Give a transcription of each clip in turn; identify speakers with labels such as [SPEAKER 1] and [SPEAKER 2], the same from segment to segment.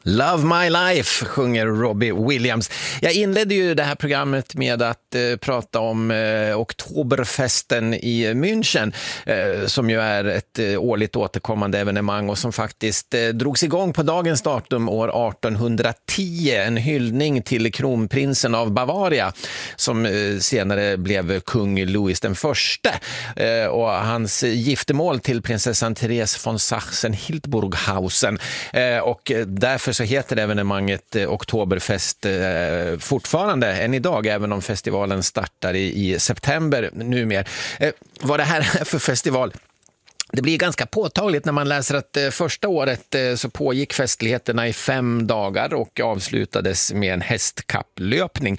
[SPEAKER 1] Love My Life sjunger Robbie Williams. Jag inledde ju det här programmet med att prata om Oktoberfesten i München som ju är ett årligt återkommande evenemang och som faktiskt drogs igång på dagens datum år 1810. En hyllning till kronprinsen av Bavaria som senare blev kung Louis den förste och hans giftermål till prinsessan Therese von Sachsen-Hildburghausen och därför så heter evenemanget Oktoberfest fortfarande än idag, även om festivalen startar i september numera. Vad det här är för festival? Det blir ganska påtagligt när man läser att första året så pågick festligheterna i 5 dagar och avslutades med en hästkapplöpning.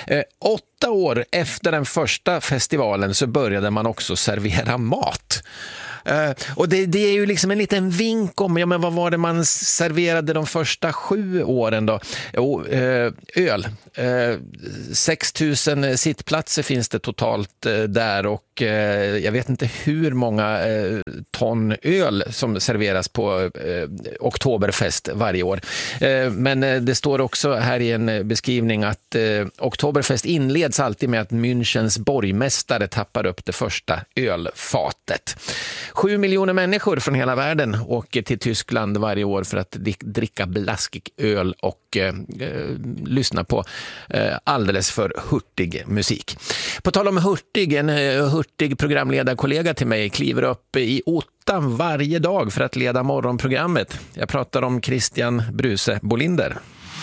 [SPEAKER 1] 8 år efter den första festivalen så började man också servera mat. Och det är ju liksom en liten vink om men vad var det man serverade de första 7 åren då? Jo, öl. 6 000 sittplatser finns det totalt där och jag vet inte hur många ton öl som serveras på Oktoberfest varje år. Men det står också här i en beskrivning att Oktoberfest inleds alltid med att Münchens borgmästare tappar upp det första ölfatet. 7 miljoner människor från hela världen åker till Tyskland varje år för att dricka blaskig öl och lyssna på alldeles för hurtig musik. På tal om hurtig, en hurtig programledarkollega till mig kliver upp i ottan varje dag för att leda morgonprogrammet. Jag pratar om Christian Bruse Bolinder.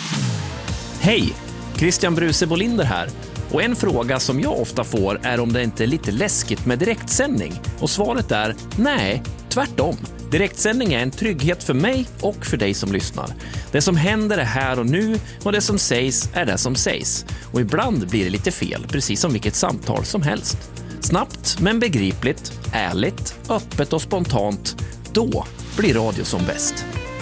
[SPEAKER 2] Hej, Christian Bruse Bolinder här. Och en fråga som jag ofta får är om det inte är lite läskigt med direktsändning. Och svaret är nej, tvärtom. Direktsändning är en trygghet för mig och för dig som lyssnar. Det som händer är här och nu och det som sägs är det som sägs. Och ibland blir det lite fel, precis som vilket samtal som helst. Snabbt men begripligt, ärligt, öppet och spontant. Då blir radio som bäst.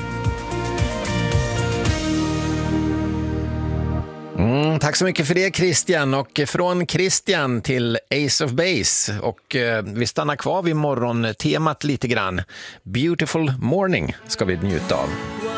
[SPEAKER 1] Tack så mycket för det Christian, och från Christian till Ace of Base, och vi stannar kvar vid morgontemat lite grann. Beautiful Morning ska vi njuta av.